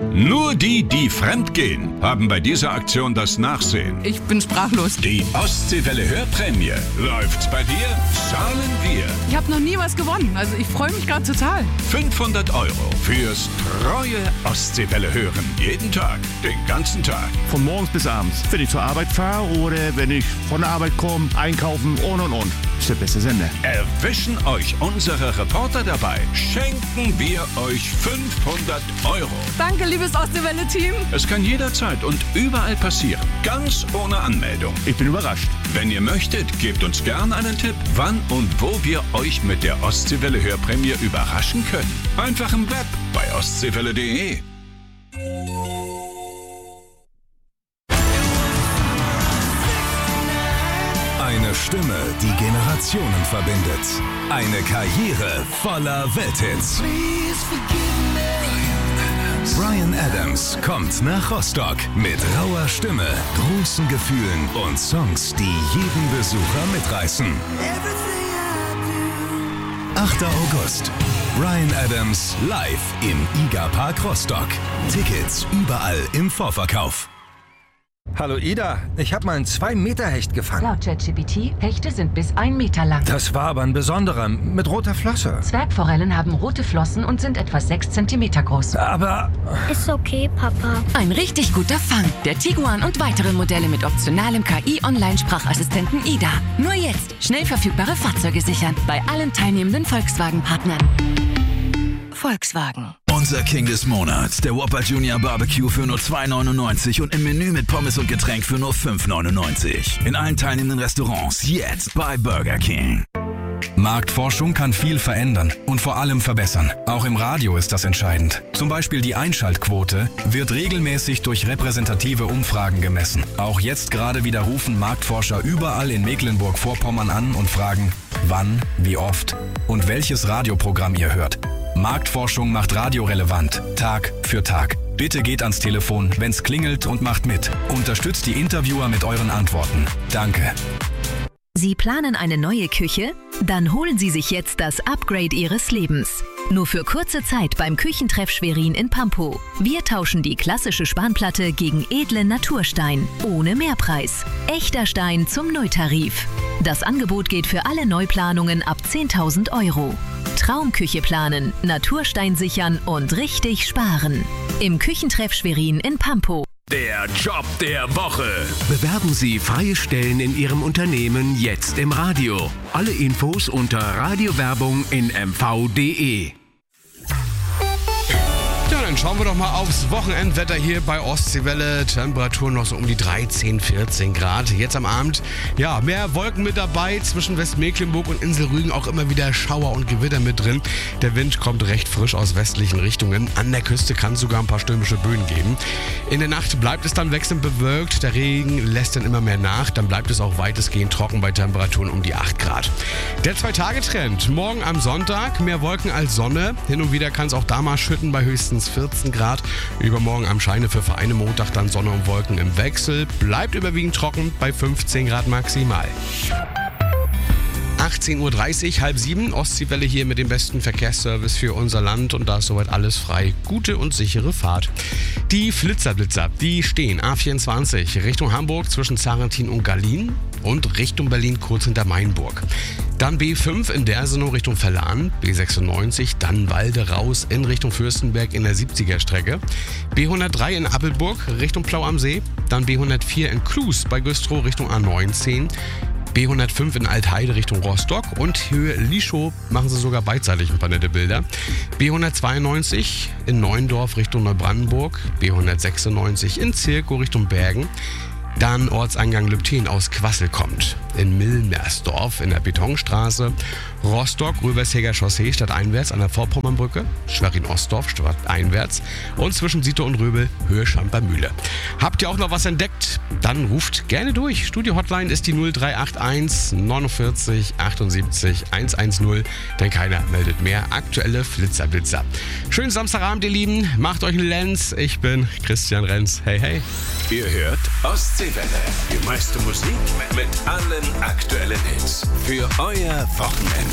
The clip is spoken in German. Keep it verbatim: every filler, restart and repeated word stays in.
Nur die, die fremdgehen, haben bei dieser Aktion das Nachsehen. Ich bin sprachlos. Die Ostseewelle Hörprämie. Läuft's bei dir? Zahlen wir. Ich habe noch nie was gewonnen. Also ich freue mich gerade total. fünfhundert Euro fürs treue Ostseewelle hören. Jeden Tag, den ganzen Tag. Von morgens bis abends. Wenn ich zur Arbeit fahre oder wenn ich von der Arbeit komme, einkaufen und und und. Ist der beste Sender. Erwischen euch unsere Reporter dabei. Schenken wir euch fünfhundert Euro. Danke, liebes Ostseewelle-Team. Es kann jederzeit und überall passieren. Ganz ohne Anmeldung. Ich bin überrascht. Wenn ihr möchtet, gebt uns gern einen Tipp, wann und wo wir euch mit der Ostseewelle Hörprämie überraschen können. Einfach im Web bei ostseewelle punkt de. Eine Stimme, die Generationen verbindet. Eine Karriere voller Welthits. Bryan Adams kommt nach Rostock mit rauer Stimme, großen Gefühlen und Songs, die jeden Besucher mitreißen. achter August. Bryan Adams live im IGA Park Rostock. Tickets überall im Vorverkauf. Hallo Ida, ich habe mal einen zwei Meter Hecht gefangen. Laut ChatGPT, Hechte sind bis ein Meter lang. Das war aber ein besonderer, mit roter Flosse. Zwergforellen haben rote Flossen und sind etwa sechs Zentimeter groß. Aber... Ist okay, Papa. Ein richtig guter Fang. Der Tiguan und weitere Modelle mit optionalem K I-Online-Sprachassistenten Ida. Nur jetzt schnell verfügbare Fahrzeuge sichern. Bei allen teilnehmenden Volkswagen-Partnern. Volkswagen. Unser King des Monats, der Whopper Junior Barbecue für nur zwei neunundneunzig und im Menü mit Pommes und Getränk für nur fünf neunundneunzig. In allen teilnehmenden Restaurants jetzt bei Burger King. Marktforschung kann viel verändern und vor allem verbessern. Auch im Radio ist das entscheidend. Zum Beispiel die Einschaltquote wird regelmäßig durch repräsentative Umfragen gemessen. Auch jetzt gerade wieder rufen Marktforscher überall in Mecklenburg-Vorpommern an und fragen, wann, wie oft und welches Radioprogramm ihr hört. Marktforschung macht Radio relevant, Tag für Tag. Bitte geht ans Telefon, wenn's klingelt und macht mit. Unterstützt die Interviewer mit euren Antworten. Danke. Sie planen eine neue Küche? Dann holen Sie sich jetzt das Upgrade Ihres Lebens. Nur für kurze Zeit beim Küchentreff Schwerin in Pampow. Wir tauschen die klassische Spanplatte gegen edlen Naturstein. Ohne Mehrpreis. Echter Stein zum Neutarif. Das Angebot geht für alle Neuplanungen ab zehntausend Euro. Traumküche planen, Naturstein sichern und richtig sparen. Im Küchentreff Schwerin in Pampow. Der Job der Woche. Bewerben Sie freie Stellen in Ihrem Unternehmen jetzt im Radio. Alle Infos unter Radiowerbung in m v punkt de. Ja, dann schauen wir doch mal aufs Wochenendwetter hier bei Ostseewelle. Temperatur noch so um die dreizehn, vierzehn Grad. Jetzt am Abend, ja, mehr Wolken mit dabei. Zwischen Westmecklenburg und Insel Rügen auch immer wieder Schauer und Gewitter mit drin. Der Wind kommt recht frisch aus westlichen Richtungen. An der Küste kann es sogar ein paar stürmische Böen geben. In der Nacht bleibt es dann wechselnd bewölkt. Der Regen lässt dann immer mehr nach. Dann bleibt es auch weitestgehend trocken bei Temperaturen um die acht Grad. Der Zwei-Tage-Trend. Morgen am Sonntag mehr Wolken als Sonne. Hin und wieder kann es auch da mal schütten bei höchstens vierzehn Grad. Übermorgen am Scheinepfiff eine Montag dann Sonne und Wolken im Wechsel. Bleibt überwiegend trocken bei fünfzehn Grad maximal. achtzehn Uhr dreißig, halb sieben, Ostseewelle hier mit dem besten Verkehrsservice für unser Land und da ist soweit alles frei. Gute und sichere Fahrt. Die Flitzerblitzer, die stehen A vierundzwanzig Richtung Hamburg zwischen Zarentin und Gallien und Richtung Berlin kurz hinter Mainburg. Dann B fünf in Dersenow Richtung Verlan, B sechsundneunzig, dann Walde raus in Richtung Fürstenberg in der siebziger Strecke, B hundertdrei in Appelburg Richtung Plau am See, dann B hundertvier in Klus bei Güstrow Richtung A neunzehn, B hundertfünf in Altheide Richtung Rostock und Höhe Lischow machen sie sogar beidseitig ein paar nette Bilder. B hundertzweiundneunzig in Neuendorf Richtung Neubrandenburg, B hundertsechsundneunzig in Zirkow Richtung Bergen. Dann Ortseingang Lübten aus Quassel kommt. In Milmersdorf in der Betonstraße. Rostock, Rövershäger Chaussee stadteinwärts an der Vorpommernbrücke. Schwerin-Ostdorf stadteinwärts. Und zwischen Siete und Röbel Höhe Schampermühle. Habt ihr auch noch was entdeckt? Dann ruft gerne durch. Studio-Hotline ist die null drei acht eins neunundvierzig achtundsiebzig hundertzehn. Denn keiner meldet mehr. Aktuelle Flitzerblitzer. Schönen Samstagabend, ihr Lieben. Macht euch einen Lenz. Ich bin Christian Renz. Hey, hey. Ihr hört Ostseewelle. Die meiste Musik mit allen aktuellen Hits. Für euer Wochenende.